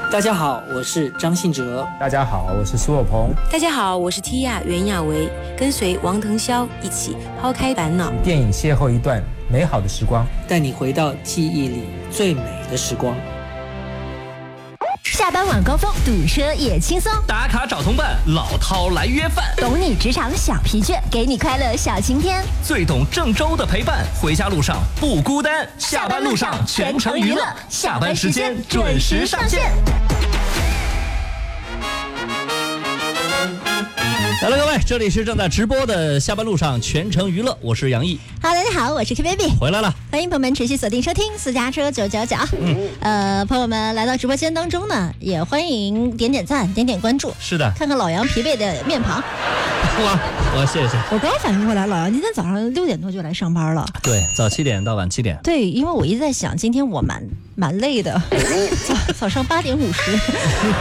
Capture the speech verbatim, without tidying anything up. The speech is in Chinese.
大家好，我是张信哲。 大家好，我是苏有朋。 大家好，我是 Tia 袁娅维，跟随王腾霄一起抛开烦恼， 电影邂逅一段美好的时光， 带你回到记忆里最美的时光。 下班晚高峰，堵车也轻松。 打卡找同伴，老饕来约饭。 懂你职场小疲倦，给你快乐小晴天。 最懂郑州的陪伴，回家路上不孤单。下班路上全程娱乐，下班时间准时上线。 来了，各位，这里是正在直播的下班路上全程娱乐，我是杨毅。 哈喽，大家好，我是 K Baby， 回来了。 欢迎朋友们持续锁定收听私家车九九九。嗯，呃，朋友们来到直播间当中呢，也欢迎点点赞，点点关注。 是的， 看看老杨疲惫的面庞。 哇，我谢谢。 我刚反应过来，老杨今天早上六点多就来上班了。 对，早七点到晚七点。 对，因为我一直在想，今天我蛮蛮累的，早早上八点五十。